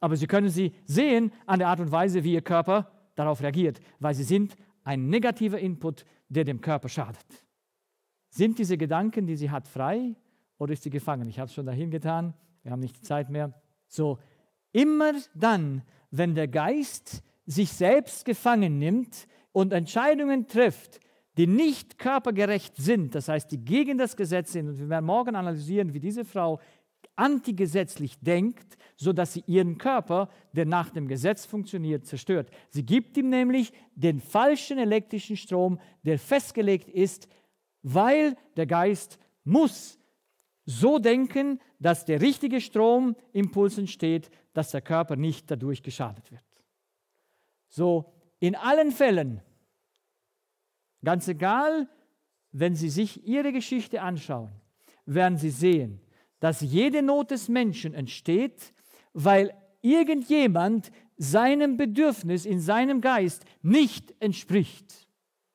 Aber Sie können sie sehen an der Art und Weise, wie Ihr Körper darauf reagiert, weil sie sind ein negativer Input, der dem Körper schadet. Sind diese Gedanken, die sie hat, frei oder ist sie gefangen? Ich habe es schon dahin getan, wir haben nicht die Zeit mehr. So, immer dann, wenn der Geist sich selbst gefangen nimmt und Entscheidungen trifft, die nicht körpergerecht sind, das heißt, die gegen das Gesetz sind, und wir werden morgen analysieren, wie diese Frau antigesetzlich denkt, sodass sie ihren Körper, der nach dem Gesetz funktioniert, zerstört. Sie gibt ihm nämlich den falschen elektrischen Strom, der festgelegt ist, weil der Geist muss so denken, dass der richtige Stromimpuls entsteht, dass der Körper nicht dadurch geschadet wird. So, in allen Fällen, ganz egal, wenn Sie sich Ihre Geschichte anschauen, werden Sie sehen, dass jede Not des Menschen entsteht, weil irgendjemand seinem Bedürfnis in seinem Geist nicht entspricht.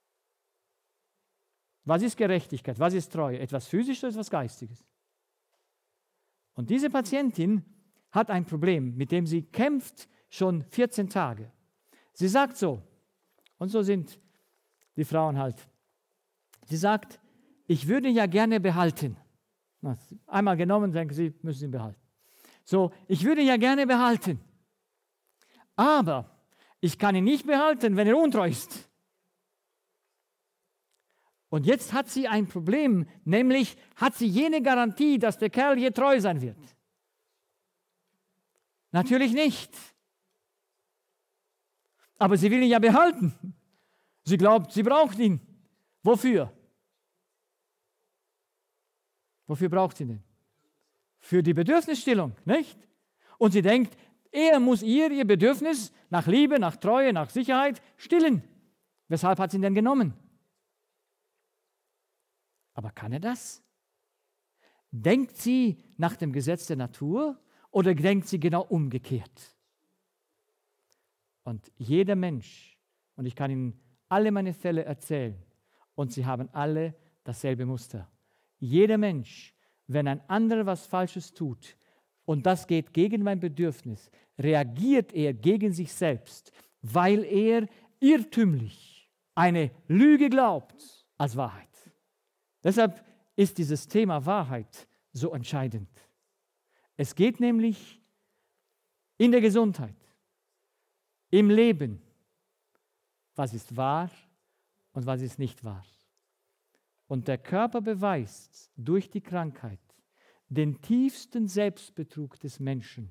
Was ist Gerechtigkeit? Was ist Treue? Etwas Physisches oder etwas Geistiges? Und diese Patientin hat ein Problem, mit dem sie kämpft schon 14 Tage. Sie sagt so, und so sind die Frauen halt, sie sagt, ich würde ja gerne behalten. Einmal genommen, denken sie, müssen ihn behalten. So, ich würde ja gerne behalten, aber ich kann ihn nicht behalten, wenn er untreu ist. Und jetzt hat sie ein Problem, nämlich hat sie jene Garantie, dass der Kerl hier treu sein wird? Natürlich nicht. Aber sie will ihn ja behalten. Sie glaubt, sie braucht ihn. Wofür? Wofür braucht sie ihn? Für die Bedürfnisstillung, nicht? Und sie denkt, er muss ihr Bedürfnis nach Liebe, nach Treue, nach Sicherheit stillen. Weshalb hat sie ihn denn genommen? Aber kann er das? Denkt sie nach dem Gesetz der Natur oder denkt sie genau umgekehrt? Und jeder Mensch, und ich kann Ihnen alle meine Fälle erzählen, und sie haben alle dasselbe Muster. Jeder Mensch, wenn ein anderer was Falsches tut und das geht gegen mein Bedürfnis, reagiert er gegen sich selbst, weil er irrtümlich eine Lüge glaubt als Wahrheit. Deshalb ist dieses Thema Wahrheit so entscheidend. Es geht nämlich in der Gesundheit, im Leben, was ist wahr und was ist nicht wahr. Und der Körper beweist durch die Krankheit den tiefsten Selbstbetrug des Menschen,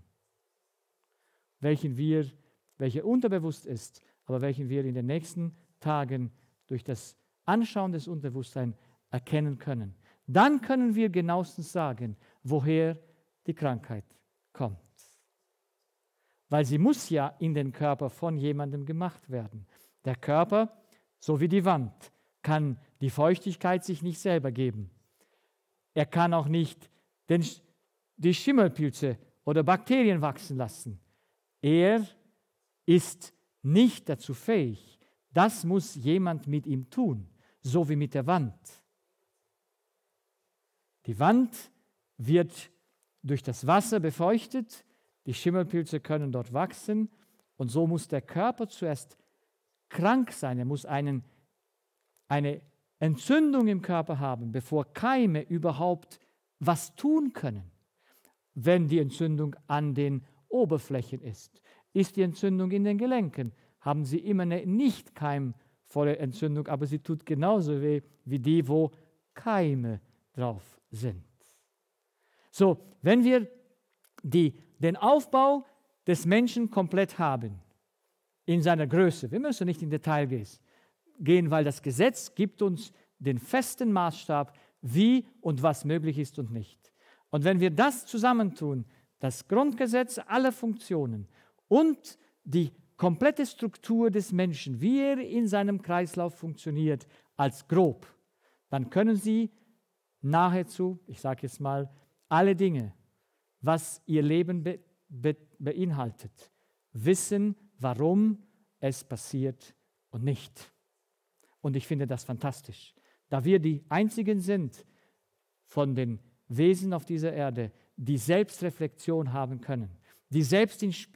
welcher unterbewusst ist, aber welchen wir in den nächsten Tagen durch das Anschauen des Unterbewusstseins erkennen können. Dann können wir genauestens sagen, woher die Krankheit kommt. Weil sie muss ja in den Körper von jemandem gemacht werden. Der Körper, so wie die Wand, kann die Feuchtigkeit sich nicht selber geben. Er kann auch nicht die Schimmelpilze oder Bakterien wachsen lassen. Er ist nicht dazu fähig. Das muss jemand mit ihm tun, so wie mit der Wand. Die Wand wird durch das Wasser befeuchtet, die Schimmelpilze können dort wachsen und so muss der Körper zuerst krank sein. Er muss eine Entzündung im Körper haben, bevor Keime überhaupt was tun können. Wenn die Entzündung an den Oberflächen ist, ist die Entzündung in den Gelenken, haben sie immer eine nicht keimvolle Entzündung, aber sie tut genauso weh wie die, wo Keime drauf sind. So, wenn wir den Aufbau des Menschen komplett haben, in seiner Größe, wir müssen nicht in Detail gehen, weil das Gesetz gibt uns den festen Maßstab, wie und was möglich ist und nicht. Und wenn wir das zusammentun, das Grundgesetz aller Funktionen und die komplette Struktur des Menschen, wie er in seinem Kreislauf funktioniert, als grob, dann können Sie nahezu, ich sage jetzt mal, alle Dinge, was Ihr Leben beinhaltet, wissen, warum es passiert und nicht. Und ich finde das fantastisch, da wir die Einzigen sind von den Wesen auf dieser Erde, die Selbstreflexion haben können, die selbst in